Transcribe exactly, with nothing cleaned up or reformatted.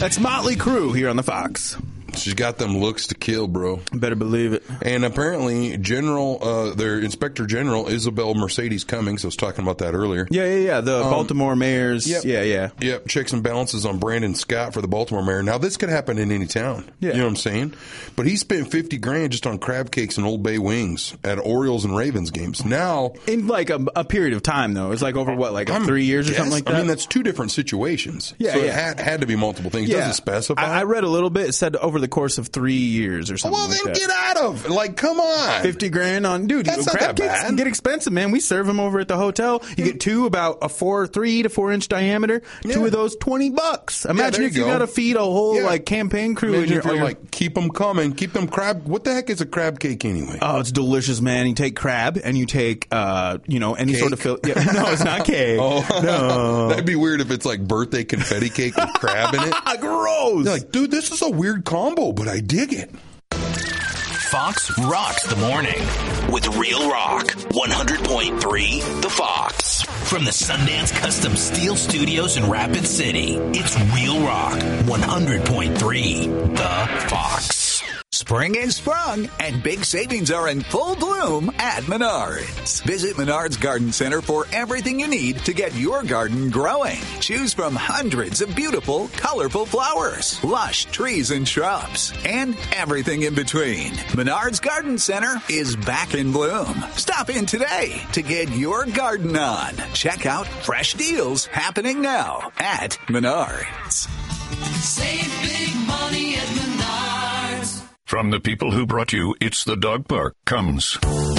That's Motley Crue here on the Fox. She's got them looks to kill, bro. Better believe it. And apparently, General, uh, their Inspector General, Isabel Mercedes Cummings, I was talking about that earlier. Yeah, yeah, yeah. The um, Baltimore mayor's. Yep. Yeah, yeah. Yep. Checks and balances on Brandon Scott for the Baltimore mayor. Now, this could happen in any town. Yeah. You know what I'm saying? But he spent fifty grand just on crab cakes and Old Bay wings at Orioles and Ravens games. Now. In like a, a period of time, though. It's like over what, like I'm three years guess, or something like that? I mean, that's two different situations. Yeah. So yeah. it had, had to be multiple things. Yeah. It doesn't specify. I, I read a little bit. It said over the course of three years or something well, like then that. Get out of like, come on, fifty grand on dude. That's crab not that cakes bad. Can get expensive, man. We serve them over at the hotel. You get two about a four, three to four inch diameter. Yeah. Two of those, twenty bucks. Imagine yeah, if you, you got to feed a whole yeah. like campaign crew. Imagine in your, if you're your, like, keep them coming, keep them crab. What the heck is a crab cake anyway? Oh, it's delicious, man. You take crab and you take, uh, you know, any cake? sort of fill. Yeah, no, it's not cake. Oh, no, that'd be weird if it's like birthday confetti cake with crab in it. Gross. You're like, dude, this is a weird combo, but I dig it. Fox rocks the morning with Real Rock one hundred point three The Fox. From the Sundance Custom Steel Studios in Rapid City, it's Real Rock one hundred point three The Fox. Spring is sprung, and big savings are in full bloom at Menards. Visit Menards Garden Center for everything you need to get your garden growing. Choose from hundreds of beautiful, colorful flowers, lush trees and shrubs, and everything in between. Menards Garden Center is back in bloom. Stop in today to get your garden on. Check out fresh deals happening now at Menards. Save big money at Menards. From the people who brought you It's the Dog Park comes